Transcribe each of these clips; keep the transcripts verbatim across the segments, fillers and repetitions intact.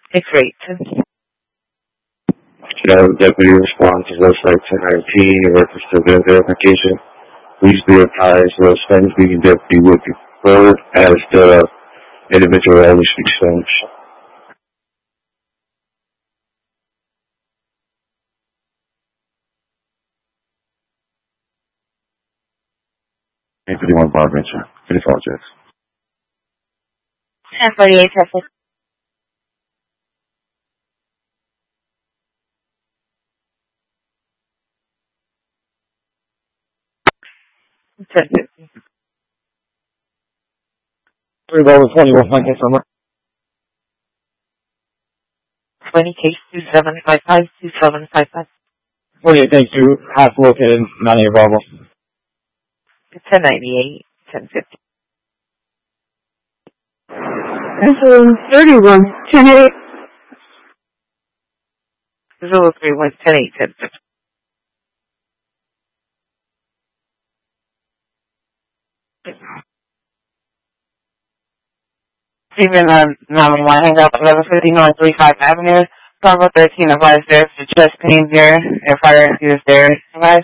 X-ray. Should have a deputy respond to website ten nineteen in reference to event verification. Please be advised that a Spanish-speaking deputy would be preferred as the individual only speaks Spanish. eight fifty-one Bar Venture. Finish all checks. ten forty-eight traffic. ten fifty. Three level twenty-one, my case number. twenty case two seven five five two seven five five. forty-eight, thank you. Half located, none of Bravo. ten ninety-eight, ten fifty. thirty-one, ten eight. Zulu three one, ten eight, ten fifty. Stephen, um, nine one one, hang up, eleven fifty North three five Avenue. Bravo thirteen, advise there for chest pain there. If fire rescue is there, advise.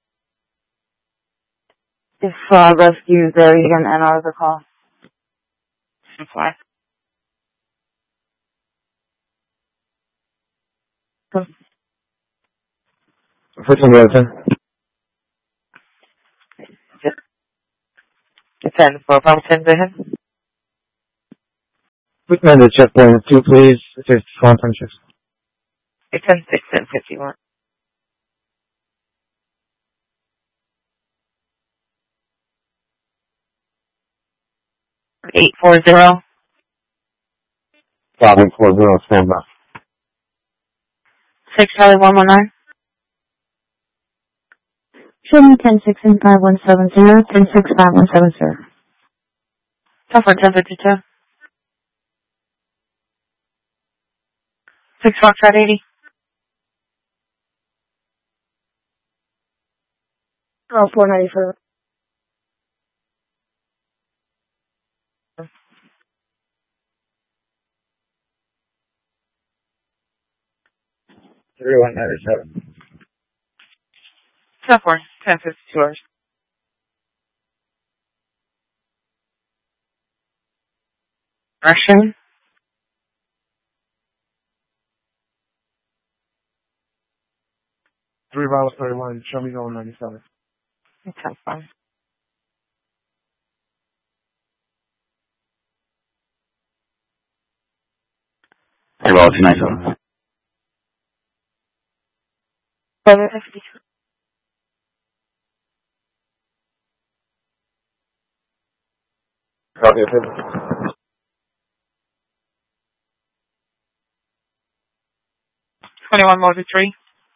If uh, rescue is there, you can enter the call. Supply. First one, Wilson. ten four, Bravo ten, go ahead. Quick man to checkpoint two, please. It says conference. ten six, ten fifty-one. eight four zero. five eight four zero, stand by. six Charlie one one nine. Show me ten six and five one seven zero, ten six five one seven zero. Tougher ten fifty-two. six Foxtrot eighty. Oh, four ninety-four. thirty-one ninety-seven. ten four, ten fifty-two hours. Russian. Three miles thirty-one, show me going ninety-seven. ten five. Hey, Roll two ninety-seven. seven fifty. Copy of twenty-one Motor three.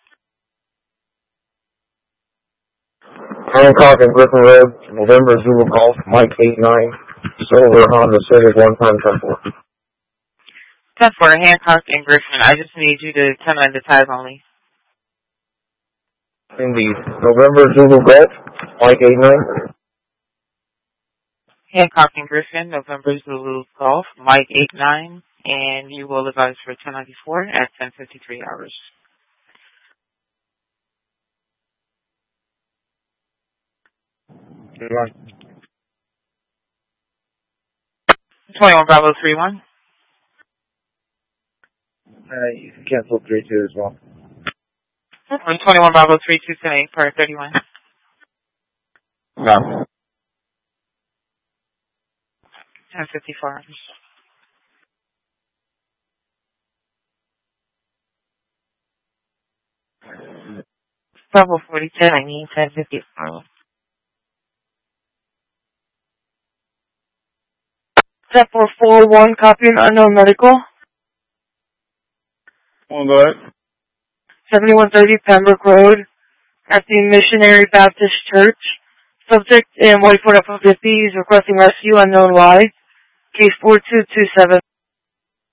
Hancock and Griffin Road, November Zulu Golf, Mike eight nine, Silver Honda Civic, one time ten four. ten four, Hancock and Griffin. I just need you to turn on the ties only. Indeed. November Zulu Golf, Mike eight nine. Hancock and Griffin, November Zulu Golf, Mike eight nine, and you will advise for ten ninety-four at ten fifty-three hours. twenty-one Bravo three one. Uh, you can cancel three two as well. twenty-one Bravo three two ten eight per thirty-one. No. ten fifty-four hours. Bravo forty ten, I need ten fifty-four. Step four four one, copying unknown medical. Well, go ahead. seventy-one thirty Pembroke Road at the Missionary Baptist Church. Subject in white Ford F one fifty is requesting rescue, unknown why. Case four two two seven.